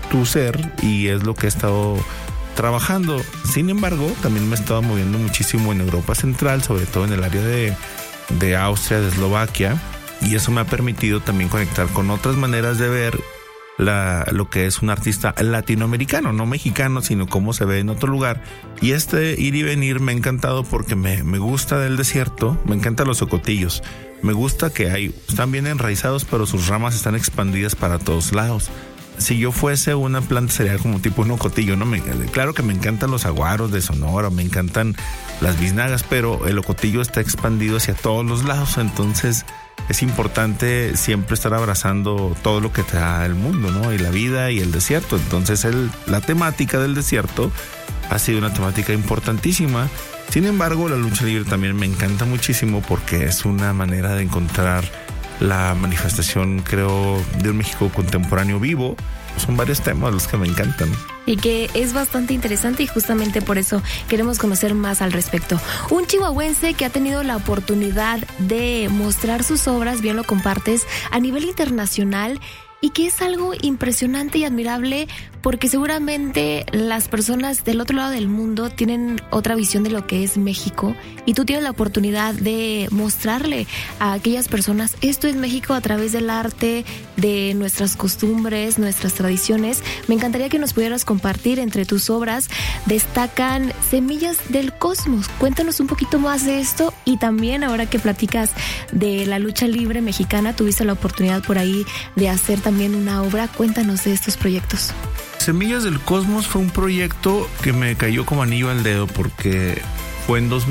tu ser y es lo que he estado trabajando. Sin embargo, también me he estado moviendo muchísimo en Europa Central, sobre todo en el área de Austria, de Eslovaquia, y eso me ha permitido también conectar con otras maneras de ver lo que es un artista latinoamericano, no mexicano, sino cómo se ve en otro lugar. Y este ir y venir me ha encantado porque me gusta del desierto, me encantan los ocotillos, me gusta que están bien enraizados, pero sus ramas están expandidas para todos lados. Si yo fuese una planta sería como tipo un ocotillo, ¿no? Claro que me encantan los saguaros de Sonora, me encantan las biznagas, pero el ocotillo está expandido hacia todos los lados, entonces es importante siempre estar abrazando todo lo que te da el mundo, ¿no? Y la vida y el desierto. Entonces la temática del desierto ha sido una temática importantísima. Sin embargo, la lucha libre también me encanta muchísimo porque es una manera de encontrar la manifestación, creo, de un México contemporáneo vivo. Son varios temas los que me encantan. Y que es bastante interesante y justamente por eso queremos conocer más al respecto. Un chihuahuense que ha tenido la oportunidad de mostrar sus obras, bien lo compartes, a nivel internacional y que es algo impresionante y admirable porque seguramente las personas del otro lado del mundo tienen otra visión de lo que es México y tú tienes la oportunidad de mostrarle a aquellas personas esto es México a través del arte, de nuestras costumbres, nuestras tradiciones. Me encantaría que nos pudieras compartir entre tus obras. Destacan Semillas del Cosmos. Cuéntanos un poquito más de esto y también ahora que platicas de la lucha libre mexicana, tuviste la oportunidad por ahí de hacer también una obra. Cuéntanos de estos proyectos. Semillas del Cosmos fue un proyecto que me cayó como anillo al dedo porque fue en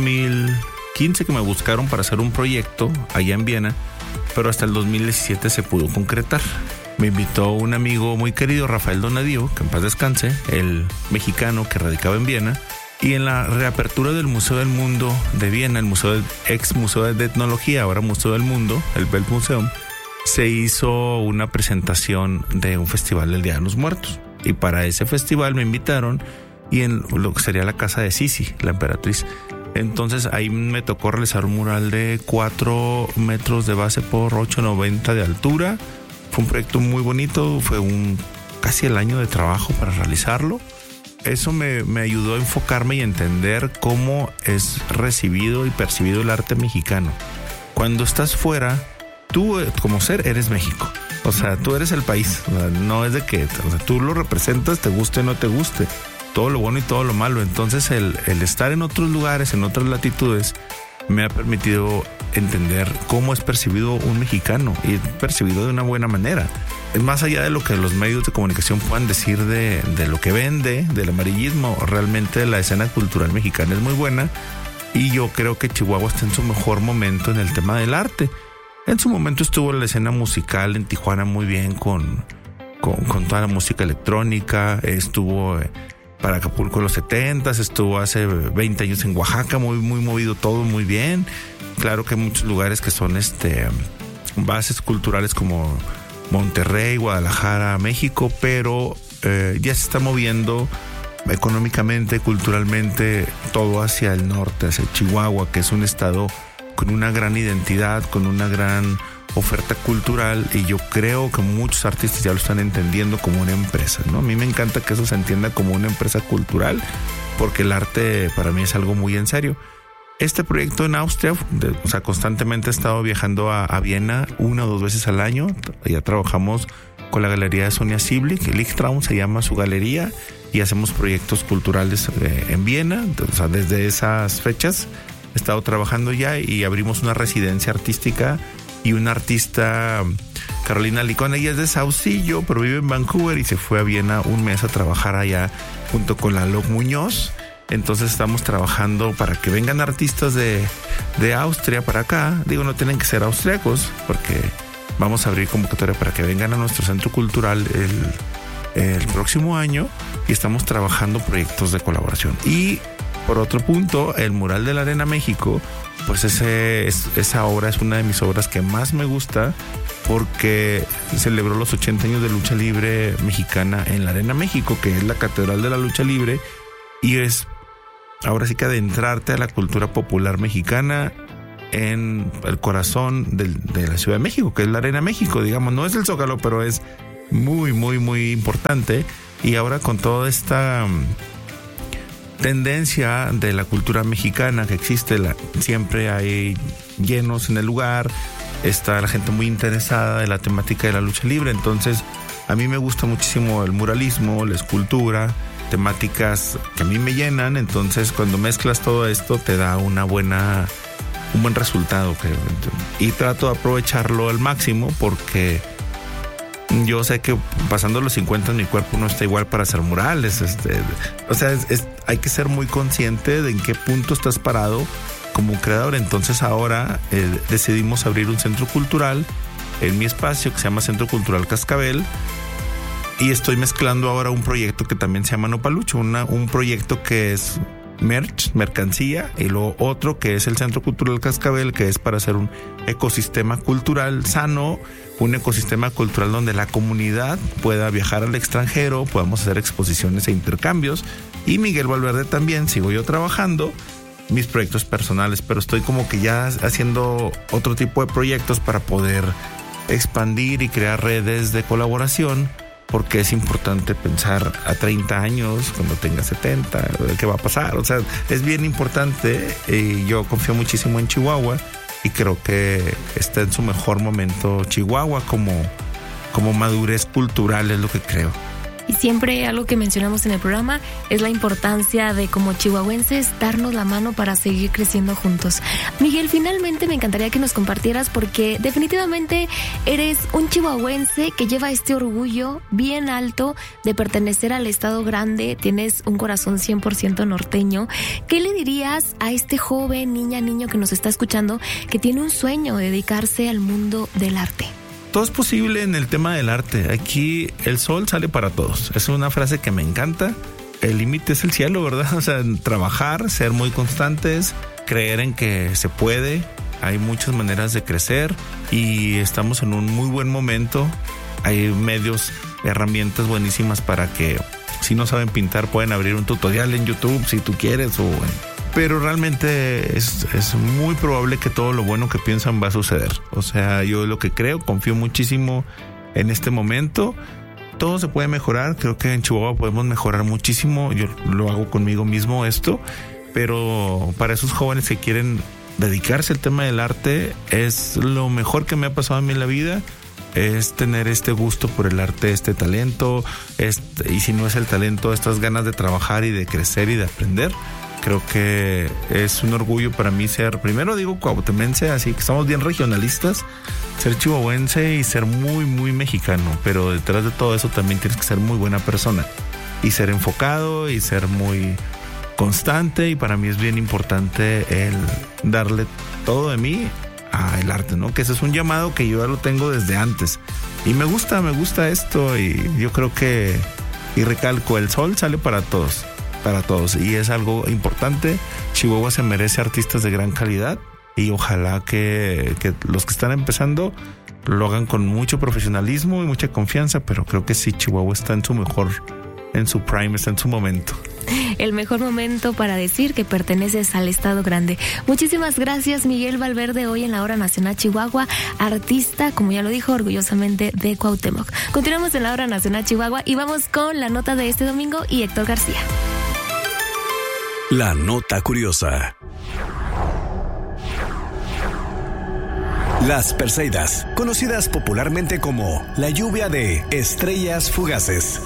2015 que me buscaron para hacer un proyecto allá en Viena, pero hasta el 2017 se pudo concretar. Me invitó un amigo muy querido, Rafael Donadío, que en paz descanse, el mexicano que radicaba en Viena, y en la reapertura del Museo del Mundo de Viena, el ex Museo de Etnología, ahora Museo del Mundo, el Weltmuseum, se hizo una presentación de un festival del Día de los Muertos. Y para ese festival me invitaron y en lo que sería la casa de Sisi, la emperatriz. Entonces ahí me tocó realizar un mural de 4 metros de base por 8.90 de altura. Fue un proyecto muy bonito, fue casi el año de trabajo para realizarlo. Eso me ayudó a enfocarme y entender cómo es recibido y percibido el arte mexicano. Cuando estás fuera, tú como ser eres México. O sea, tú eres el país. O sea, no es de que tú lo representas, te guste o no te guste. Todo lo bueno y todo lo malo. Entonces el estar en otros lugares, en otras latitudes, me ha permitido entender cómo es percibido un mexicano y percibido de una buena manera. Es más allá de lo que los medios de comunicación puedan decir de lo que vende, del amarillismo. Realmente la escena cultural mexicana es muy buena y yo creo que Chihuahua está en su mejor momento en el tema del arte. En su momento estuvo la escena musical en Tijuana muy bien con toda la música electrónica. Estuvo para Acapulco en los 70s, estuvo hace 20 años en Oaxaca, muy, muy movido todo, muy bien. Claro que hay muchos lugares que son bases culturales como Monterrey, Guadalajara, México, pero ya se está moviendo económicamente, culturalmente, todo hacia el norte, hacia Chihuahua, que es un estado con una gran identidad, con una gran oferta cultural, y yo creo que muchos artistas ya lo están entendiendo como una empresa, ¿no? A mí me encanta que eso se entienda como una empresa cultural, porque el arte para mí es algo muy en serio. Este proyecto en Austria, constantemente he estado viajando a Viena 1 o 2 veces al año. Ya trabajamos con la galería de Sonia Siblik, Lichtraum se llama su galería, y hacemos proyectos culturales en Viena. Desde esas fechas he estado trabajando ya y abrimos una residencia artística y una artista, Carolina Licón, ella es de Saucillo, pero vive en Vancouver y se fue a Viena un mes a trabajar allá junto con la Loc Muñoz. Entonces estamos trabajando para que vengan artistas de Austria para acá. Digo, no tienen que ser austriacos porque vamos a abrir convocatoria para que vengan a nuestro centro cultural el próximo año y estamos trabajando proyectos de colaboración. Y por otro punto, el mural de la Arena México, pues esa obra es una de mis obras que más me gusta porque celebró los 80 años de lucha libre mexicana en la Arena México, que es la catedral de la lucha libre, y es ahora sí que adentrarte a la cultura popular mexicana en el corazón de la Ciudad de México, que es la Arena México, digamos, no es el Zócalo, pero es muy, muy, muy importante. Y ahora con toda esta tendencia de la cultura mexicana que existe, siempre hay llenos en el lugar, está la gente muy interesada de la temática de la lucha libre. Entonces a mí me gusta muchísimo el muralismo, la escultura, temáticas que a mí me llenan. Entonces cuando mezclas todo esto te da un buen resultado, creo. Y trato de aprovecharlo al máximo, porque yo sé que pasando los 50 mi cuerpo no está igual para hacer murales. Hay que ser muy consciente de en qué punto estás parado como creador. Entonces ahora decidimos abrir un centro cultural en mi espacio que se llama Centro Cultural Cascabel, y estoy mezclando ahora un proyecto que también se llama Nopalucho, un proyecto que es mercancía, y luego otro que es el Centro Cultural Cascabel, que es para hacer un ecosistema cultural sano, un ecosistema cultural donde la comunidad pueda viajar al extranjero, podamos hacer exposiciones e intercambios. Y Miguel Valverde también, sigo yo trabajando mis proyectos personales, pero estoy como que ya haciendo otro tipo de proyectos para poder expandir y crear redes de colaboración, porque es importante pensar a 30 años, cuando tenga 70, qué va a pasar. O sea, es bien importante, y yo confío muchísimo en Chihuahua y creo que está en su mejor momento Chihuahua como madurez cultural, es lo que creo. Y siempre algo que mencionamos en el programa es la importancia de, como chihuahuenses, darnos la mano para seguir creciendo juntos. Miguel, finalmente me encantaría que nos compartieras, porque definitivamente eres un chihuahuense que lleva este orgullo bien alto de pertenecer al estado grande, tienes un corazón 100% norteño. ¿Qué le dirías a este joven, niño que nos está escuchando, que tiene un sueño de dedicarse al mundo del arte? Todo es posible en el tema del arte. Aquí el sol sale para todos. Es una frase que me encanta. El límite es el cielo, ¿verdad? O sea, trabajar, ser muy constantes, creer en que se puede. Hay muchas maneras de crecer y estamos en un muy buen momento. Hay medios, herramientas buenísimas para que, si no saben pintar, pueden abrir un tutorial en YouTube si tú quieres, pero realmente es muy probable que todo lo bueno que piensan va a suceder. O sea, yo lo que creo, confío muchísimo en este momento. Todo se puede mejorar. Creo que en Chihuahua podemos mejorar muchísimo. Yo lo hago conmigo mismo esto, pero para esos jóvenes que quieren dedicarse al tema del arte, es lo mejor que me ha pasado a mí en la vida. Es tener este gusto por el arte, este talento, y si no es el talento, estas ganas de trabajar y de crecer y de aprender. Creo que es un orgullo para mí ser, primero digo cuauhtemense, así que somos bien regionalistas, ser chihuahuense y ser muy, muy mexicano, pero detrás de todo eso también tienes que ser muy buena persona y ser enfocado y ser muy constante, y para mí es bien importante el darle todo de mí al arte, ¿no? Que ese es un llamado que yo ya lo tengo desde antes y me gusta esto, y yo creo que, y recalco, el sol sale para todos, y es algo importante. Chihuahua se merece artistas de gran calidad, y ojalá que los que están empezando lo hagan con mucho profesionalismo y mucha confianza, pero creo que sí, Chihuahua está en su prime, está en su momento. El mejor momento para decir que perteneces al estado grande. Muchísimas gracias, Miguel Valverde, hoy en la Hora Nacional Chihuahua, artista, como ya lo dijo, orgullosamente de Cuauhtémoc. Continuamos en la Hora Nacional Chihuahua y vamos con la nota de este domingo y Héctor García. La nota curiosa. Las Perseidas, conocidas popularmente como la lluvia de estrellas fugaces,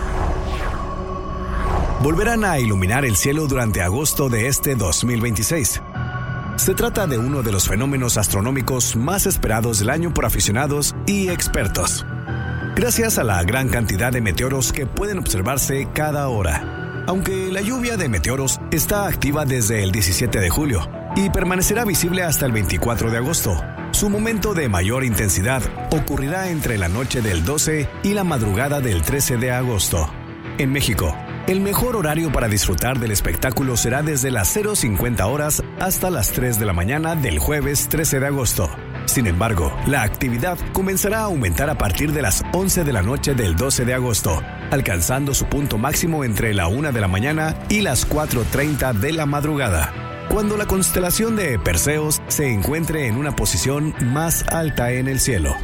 volverán a iluminar el cielo durante agosto de este 2026. Se trata de uno de los fenómenos astronómicos más esperados del año por aficionados y expertos, gracias a la gran cantidad de meteoros que pueden observarse cada hora. Aunque la lluvia de meteoros está activa desde el 17 de julio y permanecerá visible hasta el 24 de agosto, su momento de mayor intensidad ocurrirá entre la noche del 12 y la madrugada del 13 de agosto. En México, el mejor horario para disfrutar del espectáculo será desde las 0:50 horas hasta las 3 de la mañana del jueves 13 de agosto. Sin embargo, la actividad comenzará a aumentar a partir de las 11 de la noche del 12 de agosto, alcanzando su punto máximo entre la 1 de la mañana y las 4:30 de la madrugada, cuando la constelación de Perseos se encuentre en una posición más alta en el cielo.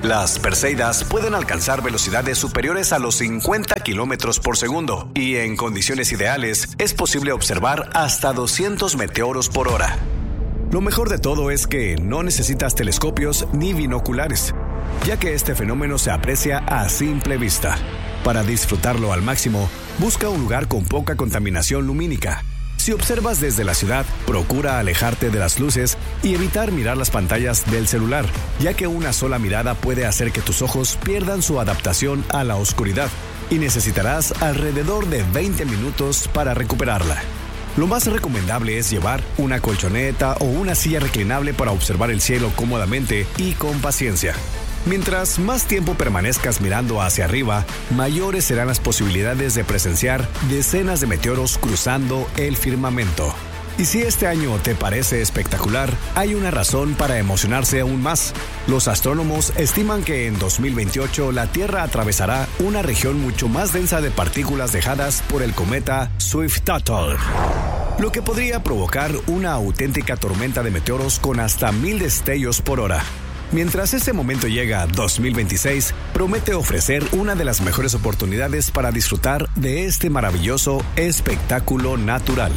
Las Perseidas pueden alcanzar velocidades superiores a los 50 kilómetros por segundo y en condiciones ideales es posible observar hasta 200 meteoros por hora. Lo mejor de todo es que no necesitas telescopios ni binoculares, ya que este fenómeno se aprecia a simple vista. Para disfrutarlo al máximo, busca un lugar con poca contaminación lumínica. Si observas desde la ciudad, procura alejarte de las luces y evitar mirar las pantallas del celular, ya que una sola mirada puede hacer que tus ojos pierdan su adaptación a la oscuridad y necesitarás alrededor de 20 minutos para recuperarla. Lo más recomendable es llevar una colchoneta o una silla reclinable para observar el cielo cómodamente y con paciencia. Mientras más tiempo permanezcas mirando hacia arriba, mayores serán las posibilidades de presenciar decenas de meteoros cruzando el firmamento. Y si este año te parece espectacular, hay una razón para emocionarse aún más. Los astrónomos estiman que en 2028 la Tierra atravesará una región mucho más densa de partículas dejadas por el cometa Swift-Tuttle, lo que podría provocar una auténtica tormenta de meteoros con hasta 1000 destellos por hora. Mientras ese momento llega, 2026 promete ofrecer una de las mejores oportunidades para disfrutar de este maravilloso espectáculo natural.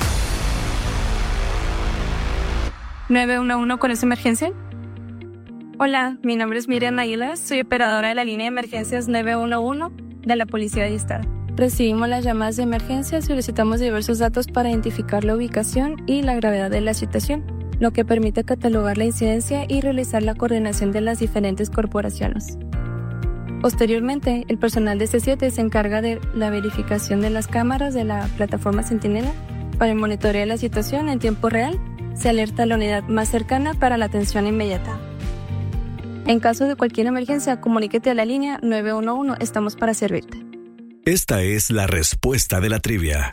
911, ¿con esta emergencia? Hola, mi nombre es Miriam Aguilar, soy operadora de la línea de emergencias 911 de la Policía de Estado. Recibimos las llamadas de emergencia y solicitamos diversos datos para identificar la ubicación y la gravedad de la situación, lo que permite catalogar la incidencia y realizar la coordinación de las diferentes corporaciones. Posteriormente, el personal de C7 se encarga de la verificación de las cámaras de la plataforma Centinela para el monitoreo de la situación en tiempo real. Se alerta a la unidad más cercana para la atención inmediata. En caso de cualquier emergencia, comuníquete a la línea 911, estamos para servirte. Esta es la respuesta de la trivia.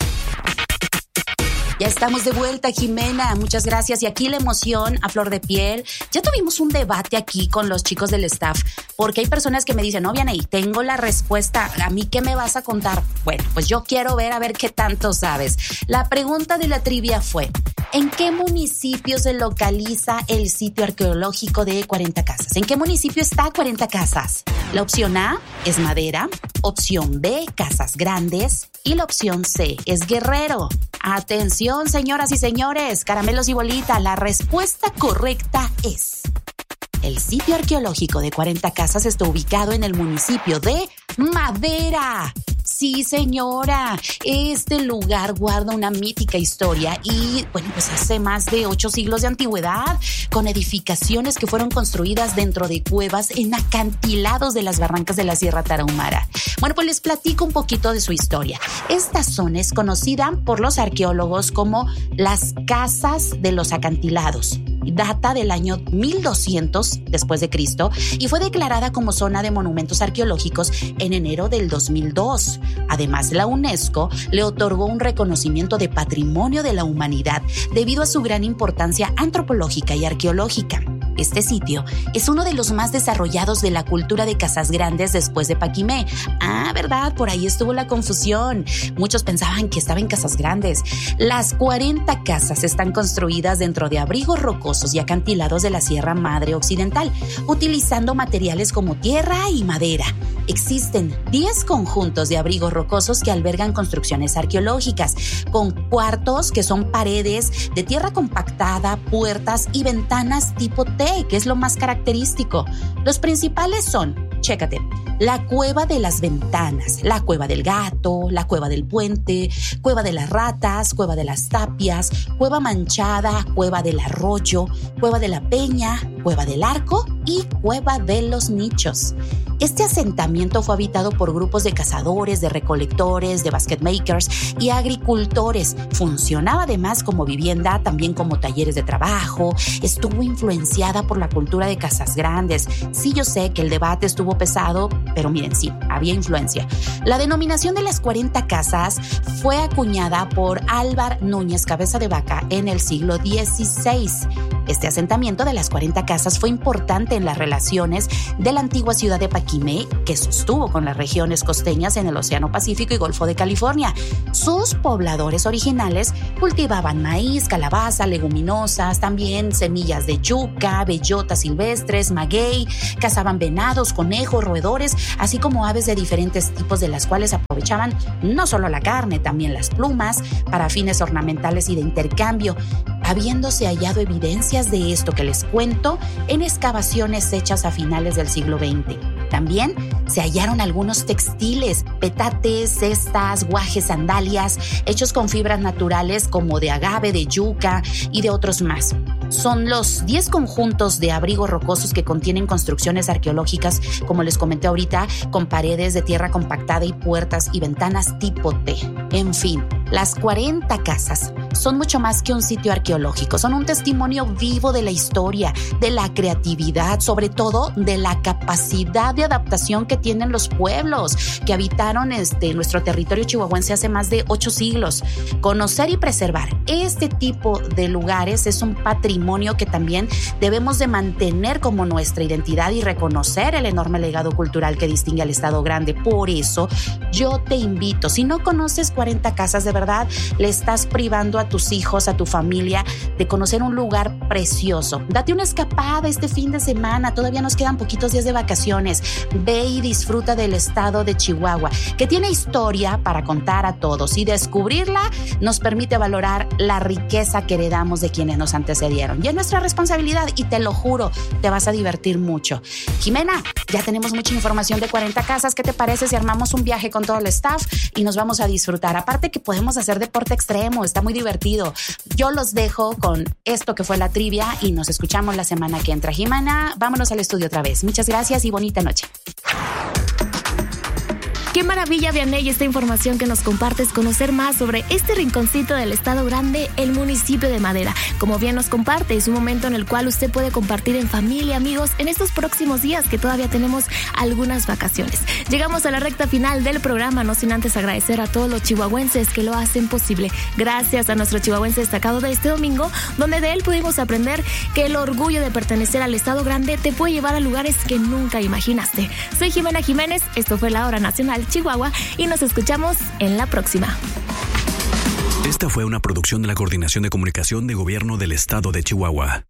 Ya estamos de vuelta, Jimena. Muchas gracias. Y aquí la emoción a flor de piel. Ya tuvimos un debate aquí con los chicos del staff, porque hay personas que me dicen, no, Vianey, tengo la respuesta. ¿A mí qué me vas a contar? Bueno, pues yo quiero ver a ver qué tanto sabes. La pregunta de la trivia fue, ¿en qué municipio se localiza el sitio arqueológico de 40 Casas? ¿En qué municipio está 40 Casas? La opción A es Madera, opción B, Casas Grandes, y la opción C es Guerrero. Atención, señoras y señores, caramelos y bolita, la respuesta correcta es: el sitio arqueológico de 40 Casas está ubicado en el municipio de Madera. Sí, señora, este lugar guarda una mítica historia y, bueno, pues hace más de 8 siglos de antigüedad, con edificaciones que fueron construidas dentro de cuevas en acantilados de las barrancas de la Sierra Tarahumara. Bueno, pues les platico un poquito de su historia. Esta zona es conocida por los arqueólogos como las Casas de los Acantilados. Data del año 1200 después de Cristo y fue declarada como zona de monumentos arqueológicos en enero del 2002. Además, la UNESCO le otorgó un reconocimiento de Patrimonio de la Humanidad debido a su gran importancia antropológica y arqueológica. Este sitio es uno de los más desarrollados de la cultura de Casas Grandes después de Paquimé. Ah, ¿verdad? Por ahí estuvo la confusión. Muchos pensaban que estaba en Casas Grandes. Las 40 casas están construidas dentro de abrigos rocosos y acantilados de la Sierra Madre Occidental, utilizando materiales como tierra y madera. Existen 10 conjuntos de abrigos rocosos que albergan construcciones arqueológicas, con cuartos que son paredes de tierra compactada, puertas y ventanas tipo T, que es lo más característico. Los principales son, chécate, la Cueva de las Ventanas, la Cueva del Gato, la Cueva del Puente, Cueva de las Ratas, Cueva de las Tapias, Cueva Manchada, Cueva del Arroyo, Cueva de la Peña, Cueva del Arco y Cueva de los Nichos. Este asentamiento fue habitado por grupos de cazadores, de recolectores, de basket makers y agricultores. Funcionaba además como vivienda, también como talleres de trabajo. Estuvo influenciada por la cultura de Casas Grandes. Sí, yo sé que el debate estuvo pesado, pero miren, sí, había influencia. La denominación de las 40 casas fue acuñada por Álvar Núñez Cabeza de Vaca en el siglo XVI. Este asentamiento de las 40 casas fue importante en las relaciones de la antigua ciudad de Paquimé, que sostuvo con las regiones costeñas en el Océano Pacífico y Golfo de California. Sus pobladores originales cultivaban maíz, calabaza, leguminosas, también semillas de yuca, bellotas silvestres, maguey, cazaban venados, conejos, roedores, así como aves de diferentes tipos, de las cuales aprovechaban no solo la carne, también las plumas para fines ornamentales y de intercambio, habiéndose hallado evidencias de esto que les cuento en excavaciones hechas a finales del siglo XX. También se hallaron algunos textiles, petates, cestas, guajes, sandalias, hechos con fibras naturales como de agave, de yuca y de otros más. Son los 10 conjuntos de abrigos rocosos que contienen construcciones arqueológicas, como les comenté ahorita, con paredes de tierra compactada y puertas y ventanas tipo T. En fin, las 40 casas son mucho más que un sitio arqueológico, son un testimonio vivo de la historia, de la creatividad, sobre todo de la capacidad de adaptación que tienen los pueblos que habitaron nuestro territorio chihuahuense hace más de 8 siglos. Conocer y preservar este tipo de lugares es un patrimonio que también debemos de mantener como nuestra identidad y reconocer el enorme legado cultural que distingue al Estado Grande. Por eso yo te invito, si no conoces 40 casas, de verdad le estás privando a tus hijos, a tu familia, de conocer un lugar precioso. Date una escapada este fin de semana, todavía nos quedan poquitos días de vacaciones. Ve y disfruta del estado de Chihuahua, que tiene historia para contar a todos, y descubrirla nos permite valorar la riqueza que heredamos de quienes nos antecedieron. Y es nuestra responsabilidad, y te lo juro, te vas a divertir mucho. Jimena, ya tenemos mucha información de 40 casas. ¿Qué te parece si armamos un viaje con todo el staff y nos vamos a disfrutar? Aparte que podemos hacer deporte extremo, está muy divertido. Yo los dejo con esto que fue la trivia y nos escuchamos la semana que entra. Jimena, vámonos al estudio otra vez. Muchas gracias y bonita noche. Qué maravilla, Vianey, esta información que nos compartes, conocer más sobre este rinconcito del Estado Grande, el municipio de Madera. Como bien nos comparte, es un momento en el cual usted puede compartir en familia, amigos, en estos próximos días que todavía tenemos algunas vacaciones. Llegamos a la recta final del programa, no sin antes agradecer a todos los chihuahuenses que lo hacen posible. Gracias a nuestro chihuahuense destacado de este domingo, donde de él pudimos aprender que el orgullo de pertenecer al Estado Grande te puede llevar a lugares que nunca imaginaste. Soy Jimena Jiménez, esto fue La Hora Nacional Chihuahua y nos escuchamos en la próxima. Esta fue una producción de la Coordinación de Comunicación de Gobierno del Estado de Chihuahua.